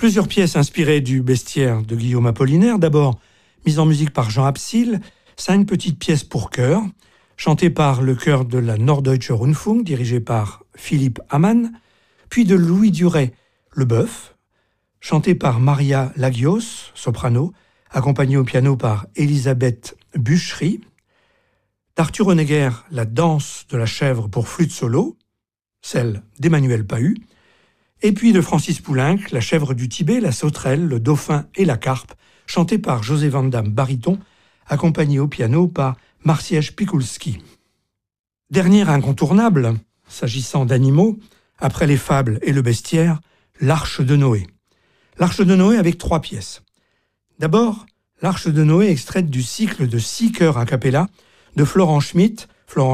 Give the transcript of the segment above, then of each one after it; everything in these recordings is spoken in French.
Plusieurs pièces inspirées du bestiaire de Guillaume Apollinaire. D'abord, mise en musique par Jean Absil, 5 petites pièces pour chœur, chantées par le chœur de la Norddeutsche Rundfunk, dirigé par Philippe Hamann, puis de Louis Duret, Le Bœuf, chanté par Maria Lagios, soprano, accompagnée au piano par Elisabeth Buchery, d'Arthur Honegger, La danse de la chèvre pour flûte solo, celle d'Emmanuel Pahud, et puis de Francis Poulenc, La chèvre du Tibet, la sauterelle, le dauphin et la carpe, chanté par José Van Damme baryton, accompagné au piano par Marciej Pikulski. Dernier incontournable, s'agissant d'animaux, après les fables et le bestiaire, l'Arche de Noé. L'Arche de Noé avec 3 pièces. D'abord, l'Arche de Noé extraite du cycle de 6 chœurs a cappella de Florent Schmitt,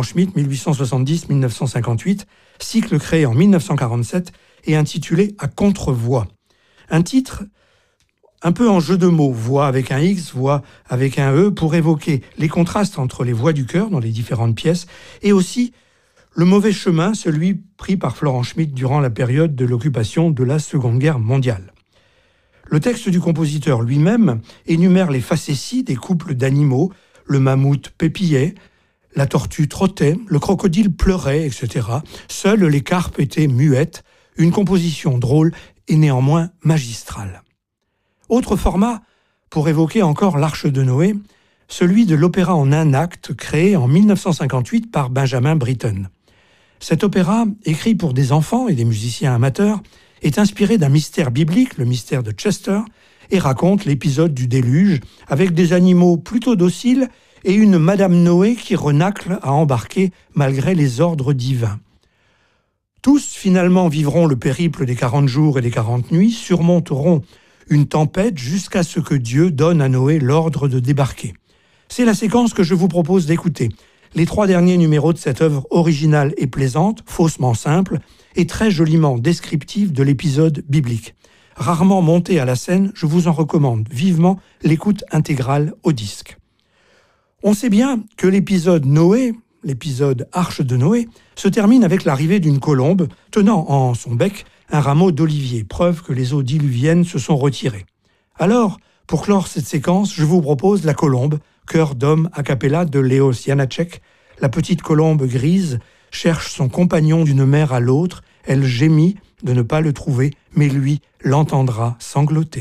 1870-1958, cycle créé en 1947 et intitulé « À contre-voix ». Un titre un peu en jeu de mots, voix avec un X, voix avec un E, pour évoquer les contrastes entre les voix du chœur dans les différentes pièces et aussi le mauvais chemin, celui pris par Florent Schmitt durant la période de l'occupation de la Seconde Guerre mondiale. Le texte du compositeur lui-même énumère les facéties des couples d'animaux, le mammouth pépillait, la tortue trottait, le crocodile pleurait, etc. Seules les carpes étaient muettes, une composition drôle et néanmoins magistrale. Autre format, pour évoquer encore l'Arche de Noé, celui de l'opéra en un acte créé en 1958 par Benjamin Britten. Cet opéra, écrit pour des enfants et des musiciens amateurs, est inspiré d'un mystère biblique, le mystère de Chester, et raconte l'épisode du déluge avec des animaux plutôt dociles et une Madame Noé qui renacle à embarquer malgré les ordres divins. Tous, finalement, vivront le périple des 40 jours et des 40 nuits, surmonteront une tempête jusqu'à ce que Dieu donne à Noé l'ordre de débarquer. C'est la séquence que je vous propose d'écouter. Les 3 derniers numéros de cette œuvre originale et plaisante, faussement simple, et très joliment descriptive de l'épisode biblique. Rarement monté à la scène, je vous en recommande vivement l'écoute intégrale au disque. On sait bien que l'épisode Noé, l'épisode Arche de Noé, se termine avec l'arrivée d'une colombe tenant en son bec un rameau d'olivier, preuve que les eaux diluviennes se sont retirées. Alors, pour clore cette séquence, je vous propose La Colombe, chœur d'homme a cappella de Léos Janáček. La petite colombe grise cherche son compagnon d'une mer à l'autre, elle gémit de ne pas le trouver, mais lui l'entendra sangloter.